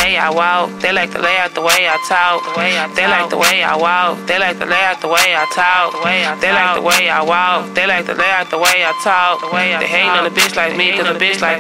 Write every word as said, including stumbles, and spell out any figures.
way I walk. They like to lay out the way I talk. They like the way I walk. They like to lay out the way I talk. They like the way I walk. They like to lay out the way I talk. They hating on a bitch like me, cause a bitch like